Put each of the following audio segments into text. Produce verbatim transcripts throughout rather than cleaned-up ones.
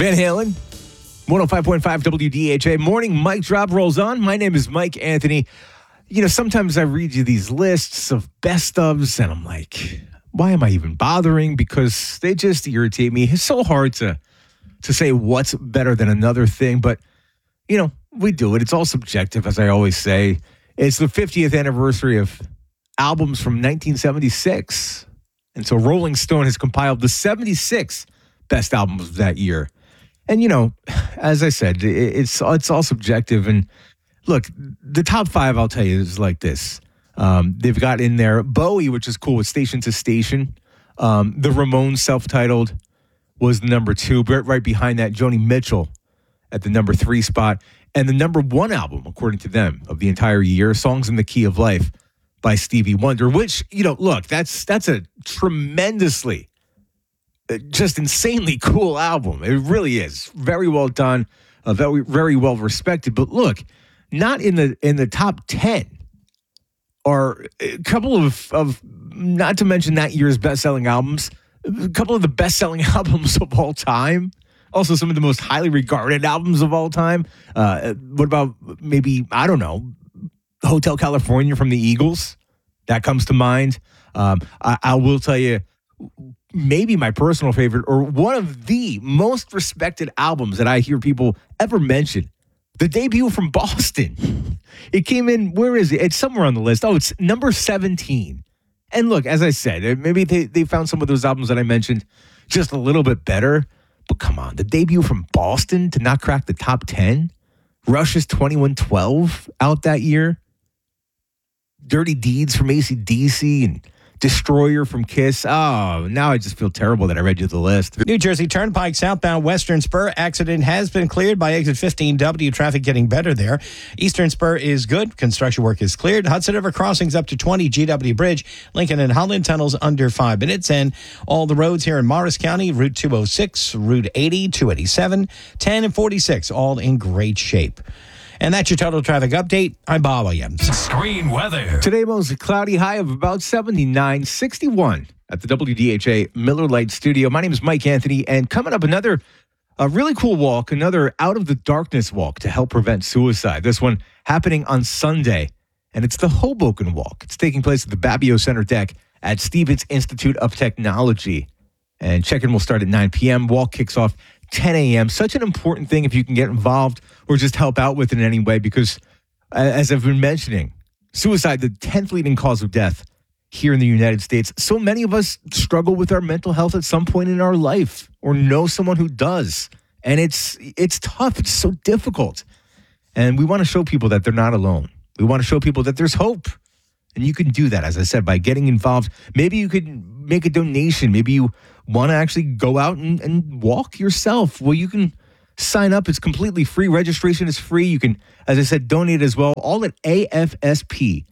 Van Halen, one oh five point five W D H A. Morning Mic Drop rolls on. My name is Mike Anthony. You know, sometimes I read you these lists of best ofs, and I'm like, why am I even bothering? Because they just irritate me. It's so hard to to say what's better than another thing, but, you know, we do it. It's all subjective, as I always say. It's the fiftieth anniversary of albums from nineteen seventy-six. And so Rolling Stone has compiled the seventy-six best albums of that year. And, you know, as I said, it's it's all subjective. And look, the top five, I'll tell you, is like this. Um, they've got in there Bowie, which is cool, with Station to Station. Um, the Ramones, self-titled, was the number two. But right behind that, Joni Mitchell at the number three spot. And the number one album, according to them, of the entire year, Songs in the Key of Life by Stevie Wonder, which, you know, look, that's that's a tremendously, just insanely cool album. It really is. Very well done, uh, very, very well respected. But look, not in the in the top ten are a couple of, of, not to mention that year's best-selling albums, a couple of the best-selling albums of all time. Also, some of the most highly regarded albums of all time. Uh, what about maybe, I don't know, Hotel California from the Eagles? That comes to mind. Um, I, I will tell you, maybe my personal favorite, or one of the most respected albums that I hear people ever mention, The Debut from Boston. It came in, where is it? It's somewhere on the list. Oh, it's number seventeen. And look, as I said, maybe they, they found some of those albums that I mentioned just a little bit better. But come on, The Debut from Boston to not crack the top ten? Rush's twenty-one twelve out that year. Dirty Deeds from A C D C and Destroyer from Kiss. Oh, now I just feel terrible that I read you the list. New Jersey Turnpike, southbound Western Spur. Accident has been cleared by exit fifteen W. Traffic getting better there. Eastern Spur is good. Construction work is cleared. Hudson River crossings up to twenty. G W Bridge. Lincoln and Holland tunnels under five minutes. And all the roads here in Morris County, Route two oh six, Route eighty, two eighty-seven, ten, and forty-six, all in great shape. And that's your total traffic update. I'm Bob Williams. Screen weather. Today, mostly cloudy, high of about seventy-nine, sixty-one at the W D H A Miller Lite Studio. My name is Mike Anthony, and coming up, another a really cool walk, another Out of the Darkness walk to help prevent suicide. This one happening on Sunday, and it's the Hoboken Walk. It's taking place at the Babio Center deck at Stevens Institute of Technology. And check-in will start at nine p.m. Walk kicks off ten a.m. Such an important thing if you can get involved or just help out with it in any way, because as I've been mentioning, suicide, the tenth leading cause of death here in the United States. So many of us struggle with our mental health at some point in our life or know someone who does. And it's it's tough. It's so difficult. And we want to show people that they're not alone. We want to show people that there's hope. And you can do that, as I said, by getting involved. Maybe you could make a donation. Maybe you want to actually go out and, and walk yourself. Well, you can sign up. It's completely free. Registration is free. You can, as I said, donate as well. All at afsp.org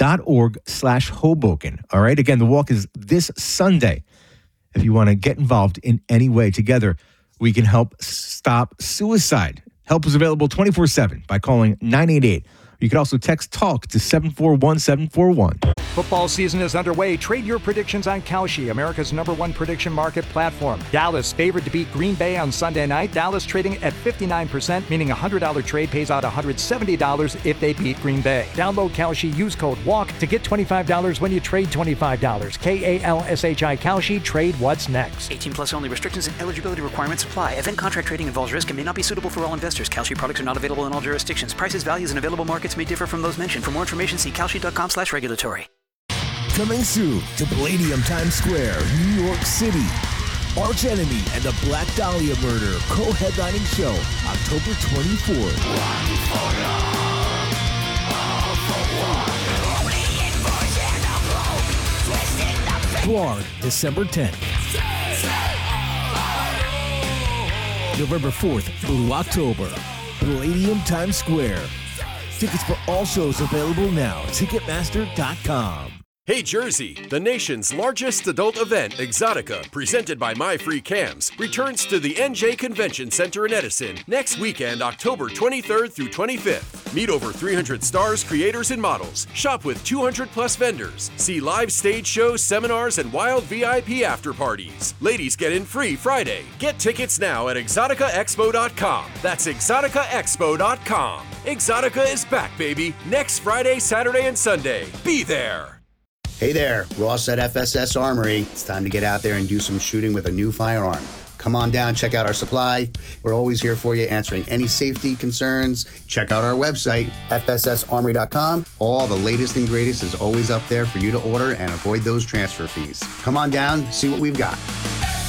slash Hoboken. All right. Again, the walk is this Sunday. If you want to get involved in any way, together, we can help stop suicide. Help is available twenty-four seven by calling nine eight eight. You can also text TALK to seven four one seven four one. Football season is underway. Trade your predictions on Kalshi, America's number one prediction market platform. Dallas favored to beat Green Bay on Sunday night. Dallas trading at fifty-nine percent, meaning a one hundred dollars trade pays out one hundred seventy dollars if they beat Green Bay. Download Kalshi, use code WALK to get twenty-five dollars when you trade twenty-five dollars. K A L S H I Kalshi, trade what's next. eighteen plus only. Restrictions and eligibility requirements apply. Event contract trading involves risk and may not be suitable for all investors. Kalshi products are not available in all jurisdictions. Prices, values, and available markets may differ from those mentioned. For more information, see kalshi.com slash regulatory. Coming soon to Palladium Times Square, New York City. Arch Enemy and the Black Dahlia Murder co-headlining show October twenty-fourth. Guard, December tenth. November fourth through October. Palladium Times Square. Tickets for all shows available now at Ticketmaster dot com. Hey Jersey, the nation's largest adult event, Exotica, presented by My Free Cams, returns to the N J Convention Center in Edison next weekend, October twenty-third through twenty-fifth. Meet over three hundred stars, creators, and models. Shop with two hundred plus vendors. See live stage shows, seminars, and wild V I P after parties. Ladies get in free Friday. Get tickets now at exotica expo dot com. That's exotica expo dot com. Exotica is back, baby. Next Friday, Saturday, and Sunday. Be there. Hey there, Ross at F S S Armory. It's time to get out there and do some shooting with a new firearm. Come on down, check out our supply. We're always here for you, answering any safety concerns. Check out our website, F S S armory dot com. All the latest and greatest is always up there for you to order and avoid those transfer fees. Come on down, see what we've got.